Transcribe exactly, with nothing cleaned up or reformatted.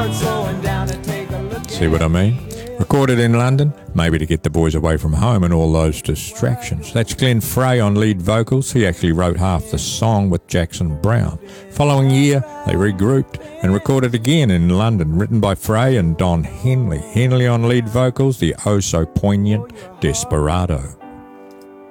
start slowing down and take a look. See what I mean? Recorded in London, maybe to get the boys away from home and all those distractions. That's Glenn Frey on lead vocals. He actually wrote half the song with Jackson Brown. Following year, they regrouped and recorded again in London, written by Frey and Don Henley. Henley on lead vocals, the oh so poignant Desperado.